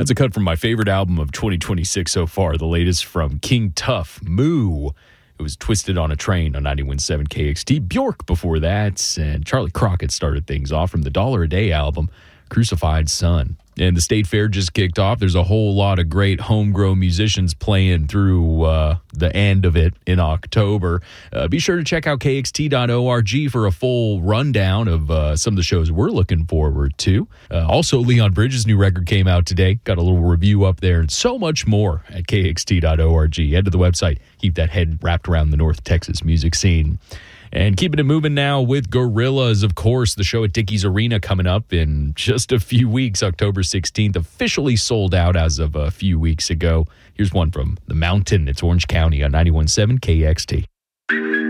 That's a cut from my favorite album of 2026 so far, the latest from King Tuff, Moo. It was Twisted on a Train on 91.7 KXT. Bjork before that, and Charlie Crockett started things off from the Dollar a Day album, Crucified Son. And the State Fair just kicked off. There's a whole lot of great homegrown musicians playing through the end of it in October. Be sure to check out kxt.org for a full rundown of some of the shows we're looking forward to. Also, Leon Bridges' new record came out today. Got a little review up there and so much more at kxt.org. Head to the website. Keep that head wrapped around the North Texas music scene. And keeping it moving now with Gorillaz, of course, the show at Dickies Arena coming up in just a few weeks, October 16th, officially sold out as of a few weeks ago. Here's one from The Mountain. It's Orange County on 91.7 KXT.